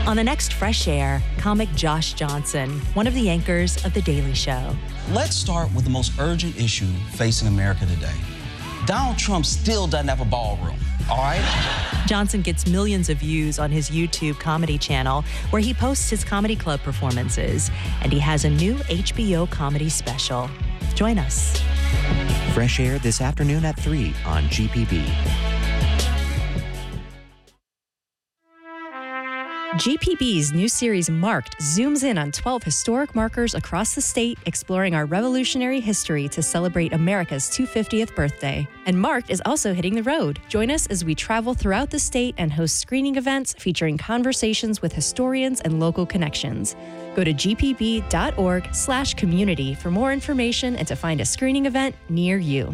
On the next Fresh Air, comic Josh Johnson, one of the anchors of The Daily Show. Let's start with the most urgent issue facing America today. Donald Trump still doesn't have a ballroom, all right? Johnson gets millions of views on his YouTube comedy channel, where he posts his comedy club performances, and he has a new HBO comedy special. Join us. Fresh Air this afternoon at 3 on GPB. GPB's new series Marked zooms in on 12 historic markers across the state, exploring our revolutionary history to celebrate America's 250th birthday. And Marked is also hitting the road. Join us as we travel throughout the state and host screening events featuring conversations with historians and local connections. Go to gpb.org/community for more information and to find a screening event near you.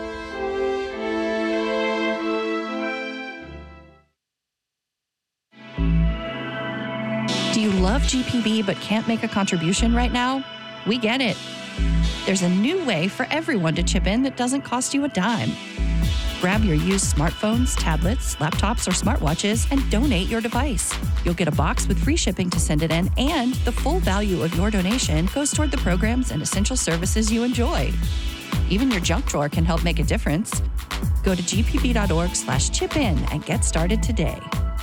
Do you love GPB but can't make a contribution right now? We get it. There's a new way for everyone to chip in that doesn't cost you a dime. Grab your used smartphones, tablets, laptops, or smartwatches and donate your device. You'll get a box with free shipping to send it in, and the full value of your donation goes toward the programs and essential services you enjoy. Even your junk drawer can help make a difference. Go to gpb.org/chip-in and get started today.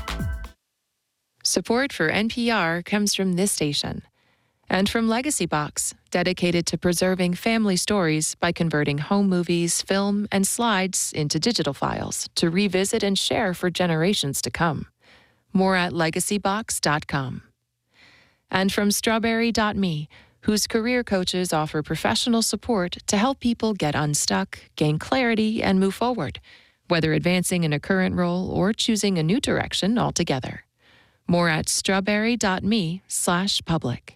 Support for NPR comes from this station and from Legacy Box, dedicated to preserving family stories by converting home movies, film, and slides into digital files to revisit and share for generations to come. More at legacybox.com. And from Strawberry.me, whose career coaches offer professional support to help people get unstuck, gain clarity, and move forward, whether advancing in a current role or choosing a new direction altogether. More at strawberry.me/public.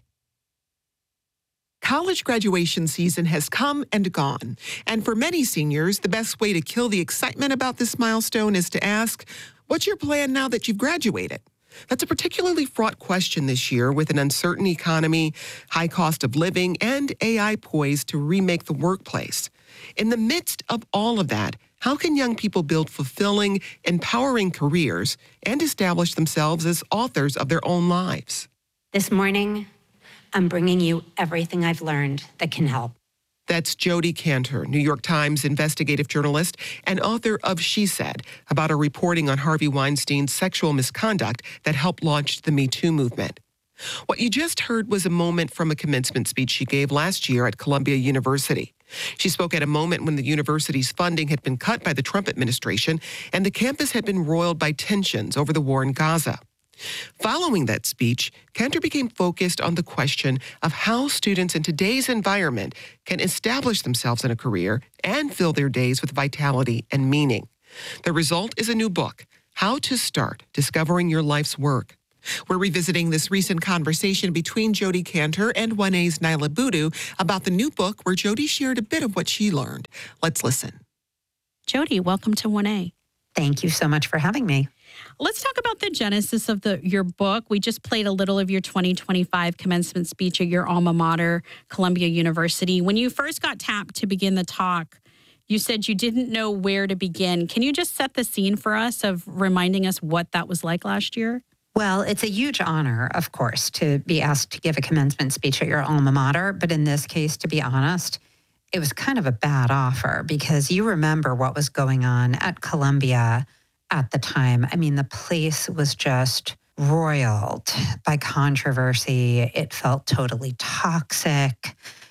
College graduation season has come and gone. And for many seniors, the best way to kill the excitement about this milestone is to ask, what's your plan now that you've graduated? That's a particularly fraught question this year with an uncertain economy, high cost of living, and AI poised to remake the workplace. In the midst of all of that, how can young people build fulfilling, empowering careers and establish themselves as authors of their own lives? This morning, I'm bringing you everything I've learned that can help. That's Jodi Kantor, New York Times investigative journalist and author of She Said, about her reporting on Harvey Weinstein's sexual misconduct that helped launch the Me Too movement. What you just heard was a moment from a commencement speech she gave last year at Columbia University. She spoke at a moment when the university's funding had been cut by the Trump administration and the campus had been roiled by tensions over the war in Gaza. Following that speech, Kantor became focused on the question of how students in today's environment can establish themselves in a career and fill their days with vitality and meaning. The result is a new book, How to Start Discovering Your Life's Work. We're revisiting this recent conversation between Jodi Kantor and 1A's Niala Boodoo about the new book where Jodi shared a bit of what she learned. Let's listen. Jodi, welcome to 1A. Thank you so much for having me. Let's talk about the genesis of your book. We just played a little of your 2025 commencement speech at your alma mater, Columbia University. When you first got tapped to begin the talk, you said you didn't know where to begin. Can you just set the scene for us of reminding us what that was like last year? Well, it's a huge honor, of course, to be asked to give a commencement speech at your alma mater. But in this case, to be honest, it was kind of a bad offer because you remember what was going on at Columbia at the time. I mean, the place was just roiled by controversy. It felt totally toxic.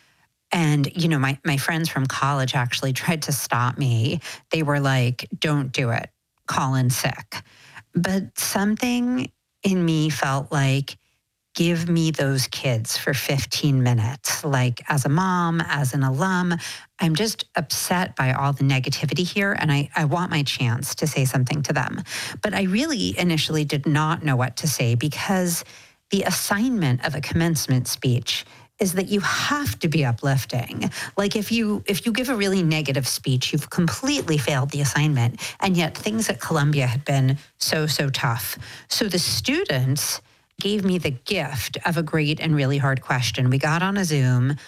And, you know, my friends from college actually tried to stop me. They were like, don't do it. Call in sick. But something in me felt like, give me those kids for 15 minutes. Like, as a mom, as an alum, I'm just upset by all the negativity here, and I want my chance to say something to them. But I really initially did not know what to say because the assignment of a commencement speech is that you have to be uplifting. Like if you give a really negative speech, you've completely failed the assignment. And yet things at Columbia had been so tough. So the students gave me the gift of a great and really hard question. We got on a Zoom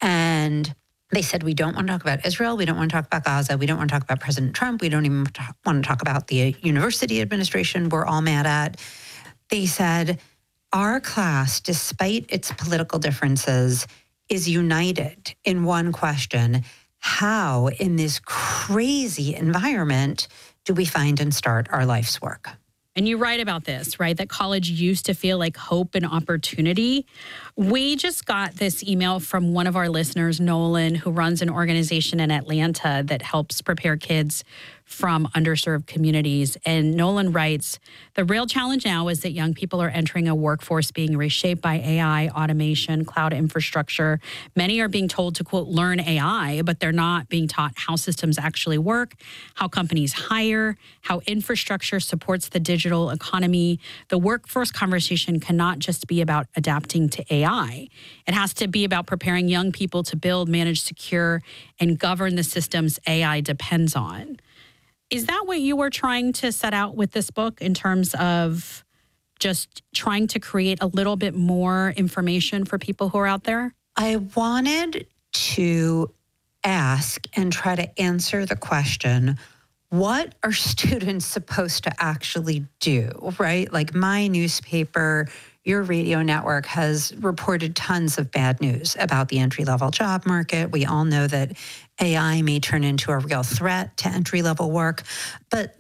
and they said, we don't want to talk about Israel. We don't want to talk about Gaza. We don't want to talk about President Trump. We don't even want to talk about the university administration we're all mad at. They said, our class, despite its political differences, is united in one question: how, in this crazy environment, do we find and start our life's work? And you write about this, right? That college used to feel like hope and opportunity. We just got this email from one of our listeners, Nolan, who runs an organization in Atlanta that helps prepare kids from underserved communities. And Nolan writes, the real challenge now is that young people are entering a workforce being reshaped by AI, automation, cloud infrastructure. Many are being told to, quote, learn AI, but they're not being taught how systems actually work, how companies hire, how infrastructure supports the digital economy. The workforce conversation cannot just be about adapting to AI. It has to be about preparing young people to build, manage, secure, and govern the systems AI depends on. Is that what you were trying to set out with this book in terms of just trying to create a little bit more information for people who are out there? I wanted to ask and try to answer the question, what are students supposed to actually do, right? Like my newspaper, your radio network has reported tons of bad news about the entry-level job market. We all know that AI may turn into a real threat to entry-level work, but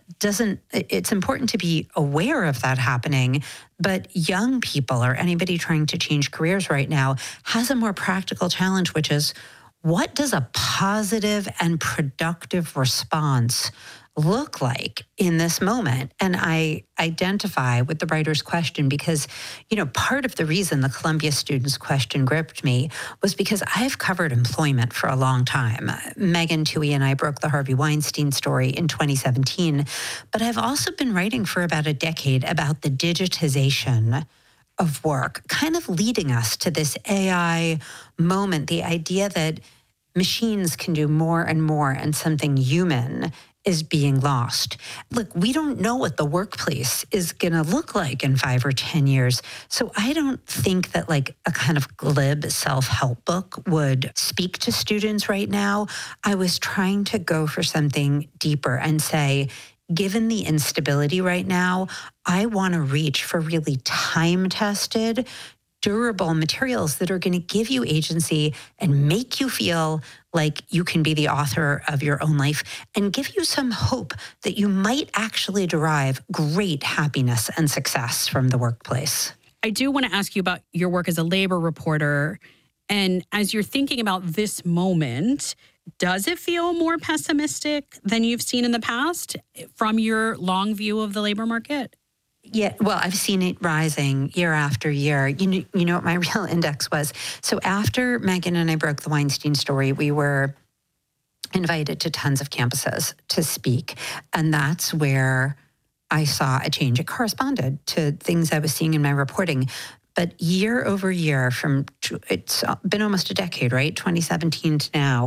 it's important to be aware of that happening. But young people or anybody trying to change careers right now has a more practical challenge, which is, what does a positive and productive response look like in this moment? And I identify with the writer's question because, part of the reason the Columbia students' question gripped me was because I've covered employment for a long time. Megan Twohey and I broke the Harvey Weinstein story in 2017, but I've also been writing for about a decade about the digitization of work, kind of leading us to this AI moment, the idea that machines can do more and more and something human is being lost. Look, we don't know what the workplace is going to look like in 5 or 10 years. So I don't think that like a kind of glib self-help book would speak to students right now. I was trying to go for something deeper and say, given the instability right now, I want to reach for really time-tested, durable materials that are going to give you agency and make you feel like you can be the author of your own life and give you some hope that you might actually derive great happiness and success from the workplace. I do want to ask you about your work as a labor reporter. And as you're thinking about this moment, does it feel more pessimistic than you've seen in the past from your long view of the labor market? Yeah, well, I've seen it rising year after year. You know what my real index was? So after Megan and I broke the Weinstein story, we were invited to tons of campuses to speak. And that's where I saw a change. It corresponded to things I was seeing in my reporting. But year over year, it's been almost a decade, right? 2017 to now,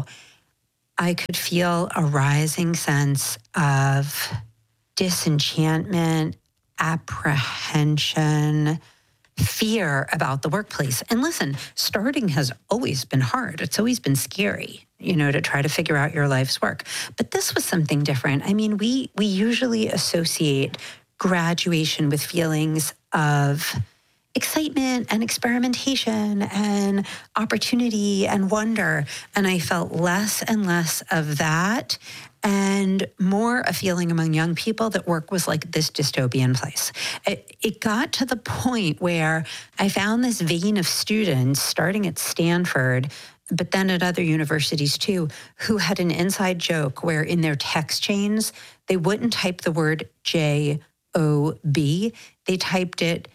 I could feel a rising sense of disenchantment, apprehension, fear about the workplace. And listen, starting has always been hard. It's always been scary, to try to figure out your life's work. But this was something different. I mean, we usually associate graduation with feelings of excitement and experimentation and opportunity and wonder. And I felt less and less of that and more a feeling among young people that work was like this dystopian place. It got to the point where I found this vein of students starting at Stanford, but then at other universities too, who had an inside joke where in their text chains, they wouldn't type the word J-O-B, they typed it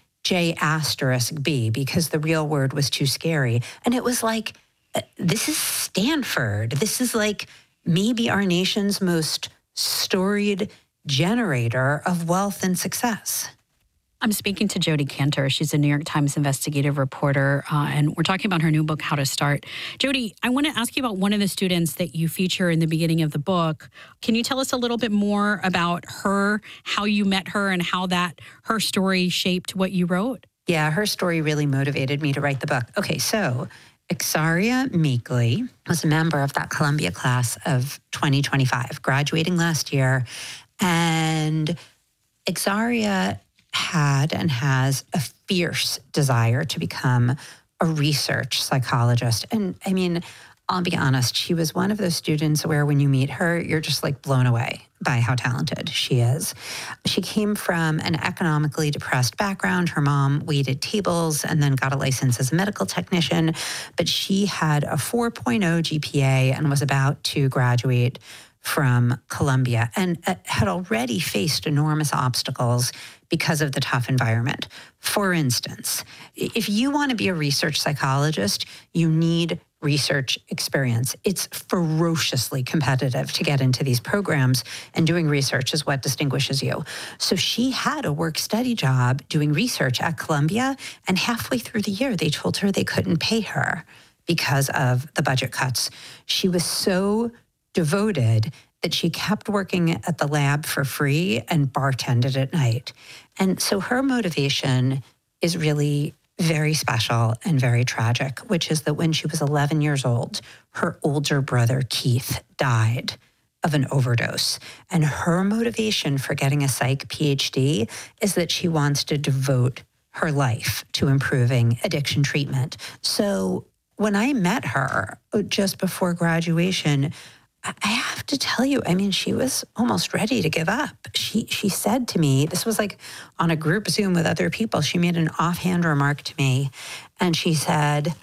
J*B because the real word was too scary. And it was like, this is Stanford. This is like maybe our nation's most storied generator of wealth and success. I'm speaking to Jodi Kantor. She's a New York Times investigative reporter, and we're talking about her new book, How to Start. Jodi, I want to ask you about one of the students that you feature in the beginning of the book. Can you tell us a little bit more about her, how you met her, and how her story shaped what you wrote? Yeah, her story really motivated me to write the book. Okay, so Exaria Meekly was a member of that Columbia class of 2025, graduating last year. And Exaria had and has a fierce desire to become a research psychologist. And I mean, I'll be honest, she was one of those students where when you meet her, you're just like blown away by how talented she is. She came from an economically depressed background. Her mom waited tables and then got a license as a medical technician, but she had a 4.0 GPA and was about to graduate from Columbia and had already faced enormous obstacles because of the tough environment. For instance, if you want to be a research psychologist, you need research experience. It's ferociously competitive to get into these programs, and doing research is what distinguishes you. So she had a work-study job doing research at Columbia, and halfway through the year, they told her they couldn't pay her because of the budget cuts. She was so devoted that she kept working at the lab for free and bartended at night. And so her motivation is really very special and very tragic, which is that when she was 11 years old, her older brother, Keith, died of an overdose. And her motivation for getting a psych PhD is that she wants to devote her life to improving addiction treatment. So when I met her just before graduation, I have to tell you, I mean, she was almost ready to give up. She said to me, this was like on a group Zoom with other people, she made an offhand remark to me, and she said,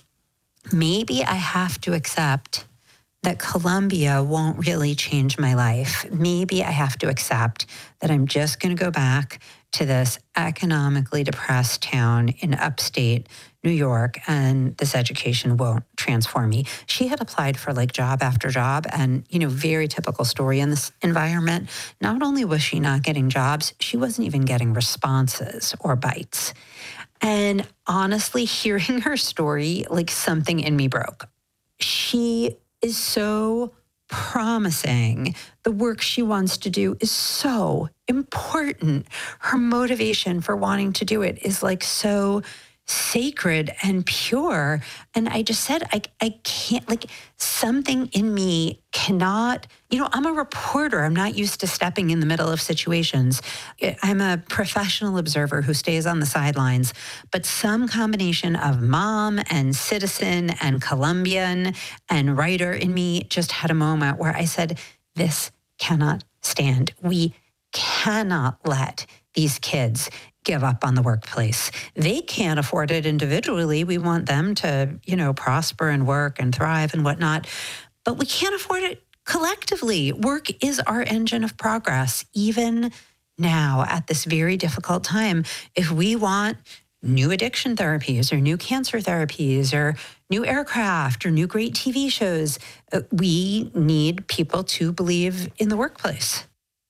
maybe I have to accept that Columbia won't really change my life. Maybe I have to accept that I'm just going to go back to this economically depressed town in upstate New York, and this education won't transform me. She had applied for like job after job, and, you know, very typical story in this environment. Not only was she not getting jobs, she wasn't even getting responses or bites. And honestly, hearing her story, like something in me broke. She is so promising. The work she wants to do is so important. Her motivation for wanting to do it is like so sacred and pure. And I just said, I can't, like, something in me cannot, you know, I'm a reporter. I'm not used to stepping in the middle of situations. I'm a professional observer who stays on the sidelines, but some combination of mom and citizen and Colombian and writer in me just had a moment where I said, this cannot stand. We cannot let these kids give up on the workplace. They can't afford it individually. We want them to, you know, prosper and work and thrive and whatnot, but we can't afford it collectively. Work is our engine of progress, even now at this very difficult time. If we want new addiction therapies or new cancer therapies or new aircraft or new great TV shows, we need people to believe in the workplace.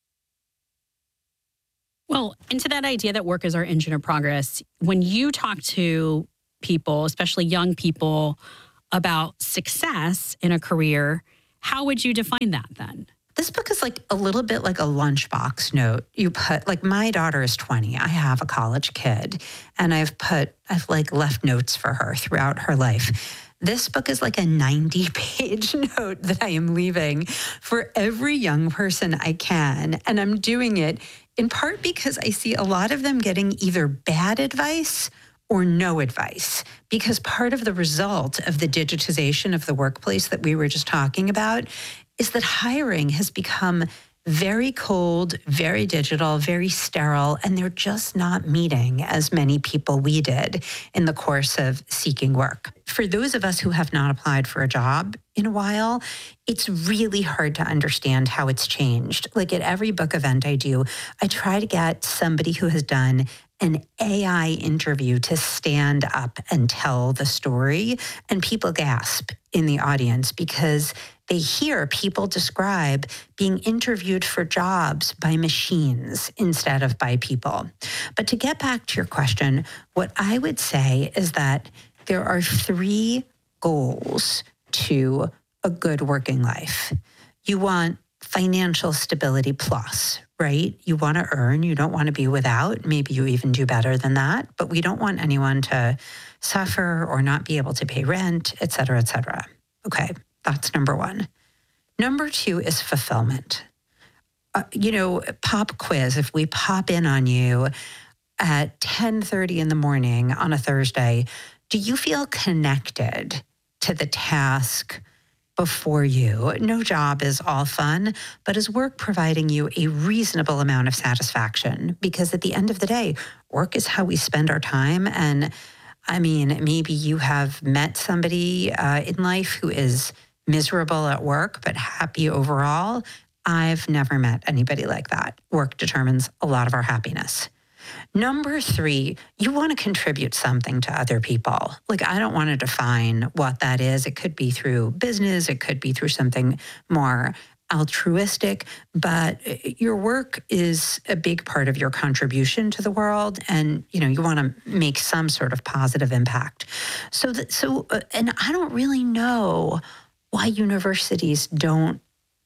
Well, into that idea that work is our engine of progress, when you talk to people, especially young people, about success in a career, how would you define that then? This book is like a little bit like a lunchbox note. You put, like, my daughter is 20. I have a college kid, and I've like left notes for her throughout her life. This book is like a 90-page note that I am leaving for every young person I can. And I'm doing it in part because I see a lot of them getting either bad advice or no advice, because part of the result of the digitization of the workplace that we were just talking about is that hiring has become very cold, very digital, very sterile, and they're just not meeting as many people we did in the course of seeking work. For those of us who have not applied for a job in a while, it's really hard to understand how it's changed. Like at every book event I do, I try to get somebody who has done an AI interview to stand up and tell the story, and people gasp in the audience because they hear people describe being interviewed for jobs by machines instead of by people. But to get back to your question, what I would say is that there are 3 goals to a good working life. You want financial stability plus, right? You want to earn, you don't want to be without. Maybe you even do better than that, but we don't want anyone to suffer or not be able to pay rent, et cetera, et cetera. Okay, that's number 1. Number 2 is fulfillment. Pop quiz, if we pop in on you, at 10:30 in the morning on a Thursday, do you feel connected to the task before you? No job is all fun, but is work providing you a reasonable amount of satisfaction? Because at the end of the day, work is how we spend our time. And I mean, maybe you have met somebody in life who is miserable at work, but happy overall. I've never met anybody like that. Work determines a lot of our happiness. Number 3, you want to contribute something to other people. Like, I don't want to define what that is. It could be through business. It could be through something more altruistic, but your work is a big part of your contribution to the world. And, you want to make some sort of positive impact. And I don't really know why universities don't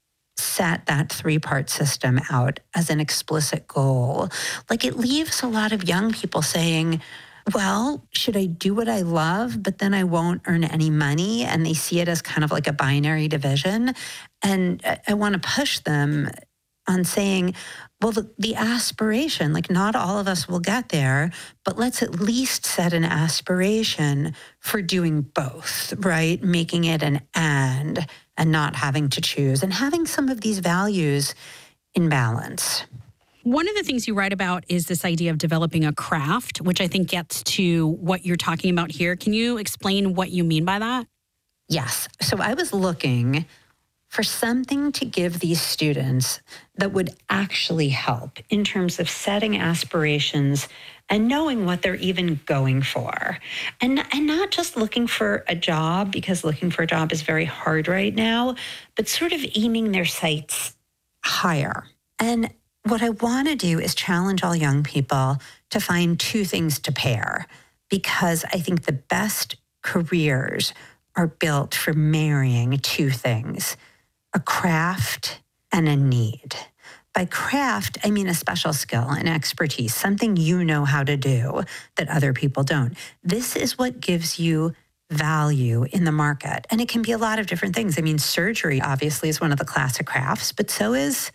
set that 3-part system out as an explicit goal. Like, it leaves a lot of young people saying, well, should I do what I love, but then I won't earn any money? And they see it as kind of like a binary division. And I want to push them on saying, well, the aspiration, like, not all of us will get there, but let's at least set an aspiration for doing both, right? Making it an and not having to choose, and having some of these values in balance. One of the things you write about is this idea of developing a craft, which I think gets to what you're talking about here. Can you explain what you mean by that? Yes. So I was looking for something to give these students that would actually help in terms of setting aspirations and knowing what they're even going for. And not just looking for a job, because looking for a job is very hard right now, but sort of aiming their sights higher. And what I want to do is challenge all young people to find 2 things to pair, because I think the best careers are built for marrying 2 things: a craft and a need. By craft, I mean a special skill and expertise, something you know how to do that other people don't. This is what gives you value in the market. And it can be a lot of different things. I mean, surgery obviously is one of the classic crafts, but so is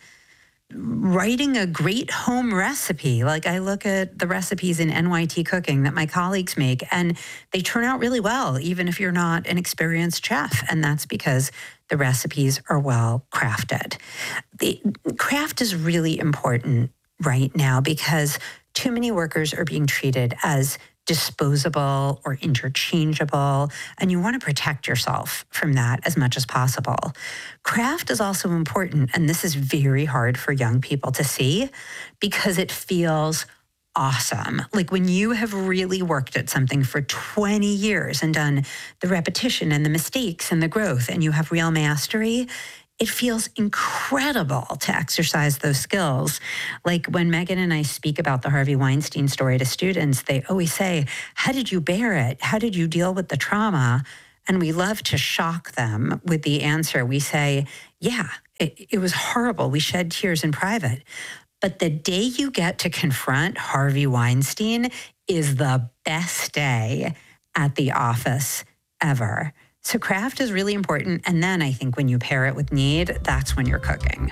writing a great home recipe. Like, I look at the recipes in NYT Cooking that my colleagues make, and they turn out really well, even if you're not an experienced chef. And that's because the recipes are well crafted. The craft is really important right now because too many workers are being treated as disposable or interchangeable, and you want to protect yourself from that as much as possible. Craft is also important, and this is very hard for young people to see because it feels awesome. Like, when you have really worked at something for 20 years and done the repetition and the mistakes and the growth, and you have real mastery, it feels incredible to exercise those skills. Like, when Megan and I speak about the Harvey Weinstein story to students, they always say, how did you bear it? How did you deal with the trauma? And we love to shock them with the answer. We say, yeah, it was horrible. We shed tears in private. But the day you get to confront Harvey Weinstein is the best day at the office ever. So craft is really important. And then I think when you pair it with need, that's when you're cooking.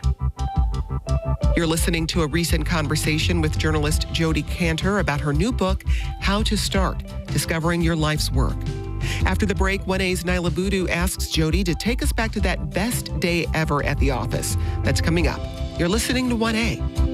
You're listening to a recent conversation with journalist Jodi Kantor about her new book, How to Start, Discovering Your Life's Work. After the break, 1A's Nyla Boodoo asks Jodi to take us back to that best day ever at the office. That's coming up. You're listening to 1A.